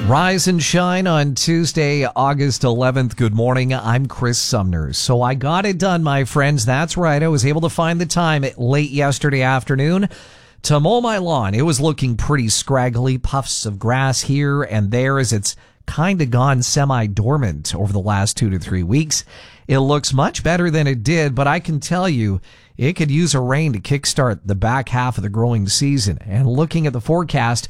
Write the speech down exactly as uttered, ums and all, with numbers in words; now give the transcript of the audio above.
Rise and shine on Tuesday, August eleventh. Good morning. I'm Chris Sumner. So I got it done, my friends. That's right. I was able to find the time late yesterday afternoon to mow my lawn. It was looking pretty scraggly, puffs of grass here and there as it's kind of gone semi-dormant over the last two to three weeks. It looks much better than it did, but I can tell you it could use a rain to kickstart the back half of the growing season. And looking at the forecast,